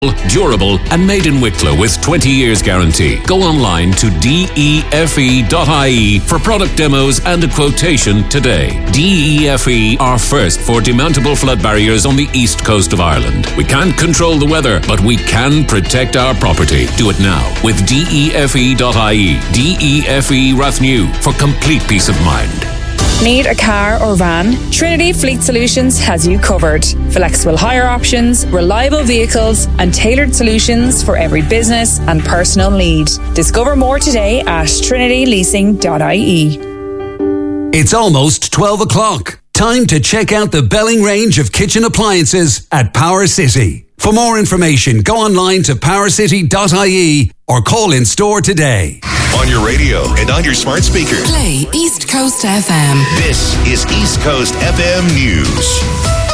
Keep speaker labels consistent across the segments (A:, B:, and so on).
A: durable and made in Wicklow with 20 years guarantee. Go online to defe.ie for product demos and a quotation today. DEFE are first for demountable flood barriers on the east coast of Ireland. We can't control the weather, but we can protect our property. Do it now with defe.ie. DEFE Rathnew for complete peace of mind.
B: Need a car or van? Trinity Fleet Solutions has you covered. Flexible hire options, reliable vehicles, and tailored solutions for every business and personal need. Discover more today at trinityleasing.ie.
C: It's almost 12 o'clock. Time to check out the Belling range of kitchen appliances at Power City. For more information, go online to powercity.ie or call in store today.
D: On your radio and on your smart speaker.
E: Play East Coast FM.
D: This is East Coast FM News.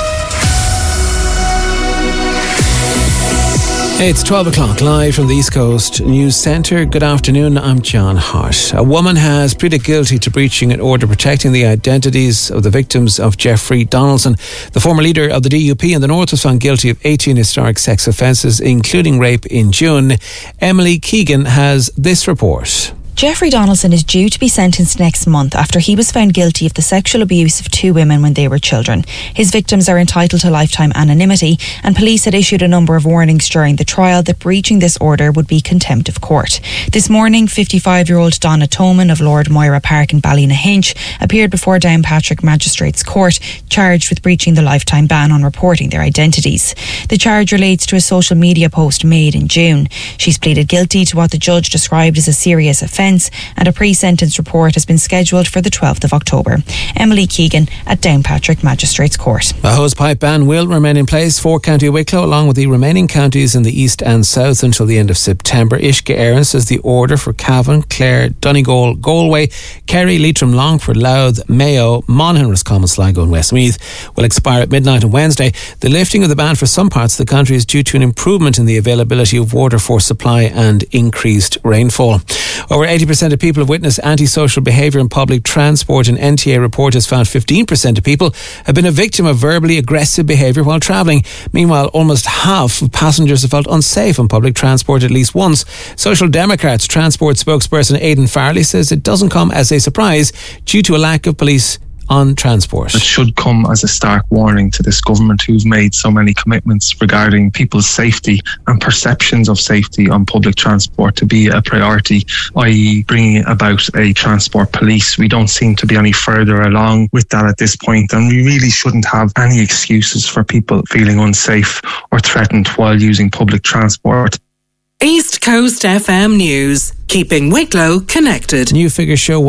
F: It's 12 o'clock, live from the East Coast News Centre. Good afternoon, I'm John Hart. A woman has pleaded guilty to breaching an order protecting the identities of the victims of Jeffrey Donaldson. The former leader of the DUP in the North was found guilty of 18 historic sex offences, including rape in June. Emily Keegan has this report.
G: Jeffrey Donaldson is due to be sentenced next month after he was found guilty of the sexual abuse of 2 women when they were children. His victims are entitled to lifetime anonymity, and police had issued a number of warnings during the trial that breaching this order would be contempt of court. This morning, 55-year-old Donna Toman of Lord Moira Park in Ballynahinch appeared before Downpatrick Magistrates Court, charged with breaching the lifetime ban on reporting their identities. The charge relates to a social media post made in June. She's pleaded guilty to what the judge described as a serious offence, and a pre-sentence report has been scheduled for the 12th of October. Emily Keegan at Downpatrick Magistrates Court.
F: A hosepipe ban will remain in place for County Wicklow along with the remaining counties in the east and south until the end of September. Ishka Aaron says the order for Cavan, Clare, Donegal, Galway, Kerry, Leitrim, Longford, Louth, Mayo, Monaghan, Roscommon, Sligo and Westmeath will expire at midnight on Wednesday. The lifting of the ban for some parts of the country is due to an improvement in the availability of water for supply and increased rainfall. Over 80% of people have witnessed antisocial behaviour in public transport. An NTA report has found 15% of people have been a victim of verbally aggressive behaviour while travelling. Meanwhile, almost half of passengers have felt unsafe on public transport at least once. Social Democrats transport spokesperson Aidan Farley says it doesn't come as a surprise due to a lack of police on transport.
H: It should come as a stark warning to this government who's made so many commitments regarding people's safety and perceptions of safety on public transport to be a priority, i.e. bringing about a transport police. We don't seem to be any further along with that at this point, and we really shouldn't have any excuses for people feeling unsafe or threatened while using public transport.
E: East Coast FM News, keeping Wicklow connected.
F: New figures show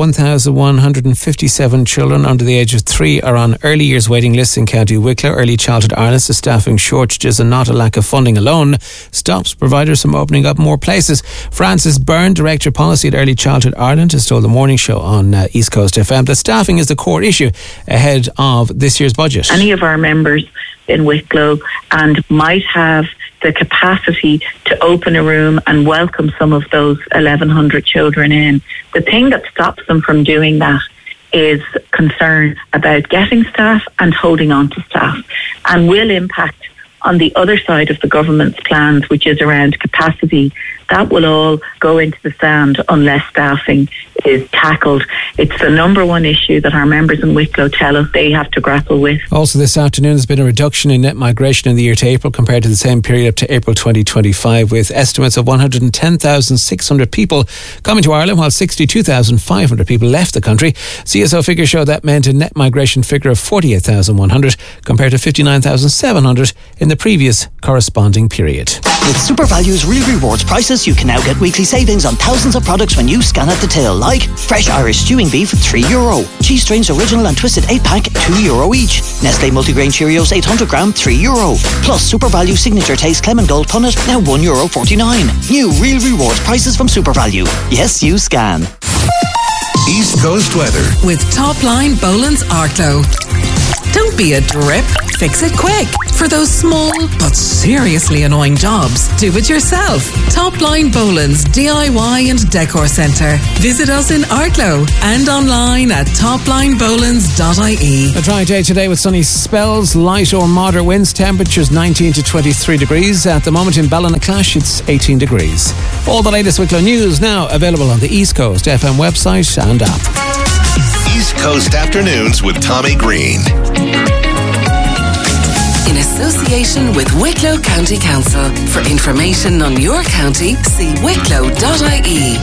F: 1,157 children under the age of 3 are on early years waiting lists in County Wicklow. Early Childhood Ireland says staffing shortages and not a lack of funding alone stops providers from opening up more places. Francis Byrne, Director Policy at Early Childhood Ireland, has told the morning show on East Coast FM that staffing is the core issue ahead of this year's budget.
I: Any of our members in Wicklow and might have the capacity to open a room and welcome some of those 1,100 children in. The thing that stops them from doing that is concern about getting staff and holding on to staff, and will impact on the other side of the government's plans, which is around capacity. That will all go into the sand unless staffing is tackled. It's the number one issue that our members in Wicklow tell us they have to grapple with.
F: Also this afternoon there's been a reduction in net migration in the year to April compared to the same period up to April 2025, with estimates of 110,600 people coming to Ireland while 62,500 people left the country. CSO figures show that meant a net migration figure of 48,100 compared to 59,700 in the previous corresponding period.
J: With SuperValue's Real Rewards prices, you can now get weekly savings on thousands of products when you scan at the till, like fresh Irish stewing beef €3, Cheese Strains Original and Twisted 8-pack €2 each, Nestle Multigrain Cheerios 800 gram €3, plus SuperValue Signature Taste Clement Gold Punnet now €1.49. New Real Rewards prices from SuperValue. Yes, you scan.
D: East Coast weather
E: with Topline Boland's Arklow. Don't Be it drip, fix it quick. For those small but seriously annoying jobs, do it yourself. Topline Boland's DIY and Decor Centre. Visit us in Arklow and online at toplinebolands.ie.
F: A dry day today with sunny spells, light or moderate winds, temperatures 19 to 23 degrees. At the moment in Ballinaclash, it's 18 degrees. All the latest Wicklow news now available on the East Coast FM website and app.
D: East Coast Afternoons with Tommy Green.
E: In association with Wicklow County Council. For information on your county, see wicklow.ie.